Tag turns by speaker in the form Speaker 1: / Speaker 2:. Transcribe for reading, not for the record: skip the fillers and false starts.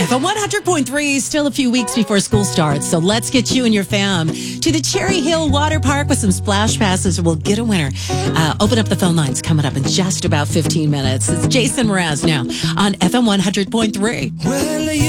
Speaker 1: FM 100.3, still a few weeks before school starts, so let's get you and your fam to the Cherry Hill Water Park with some splash passes. We'll get a winner. Open up the phone lines coming up in just about 15 minutes. It's Jason Mraz now on FM 100.3.